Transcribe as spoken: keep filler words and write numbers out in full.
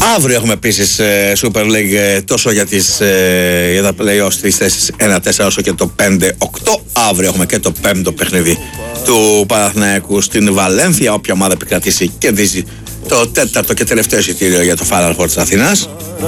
Αύριο έχουμε επίσης Super League τόσο για, τις, για τα play-offs στις θέσεις ένα τέσσερα όσο και το πέντε οκτώ. Αύριο έχουμε και το πέμπτο παιχνίδι του Παναθηναϊκού στην Βαλένθια. Όποια ομάδα επικρατήσει κερδίζει το τέταρτο και τελευταίο εισιτήριο για το Final Four της Αθήνας.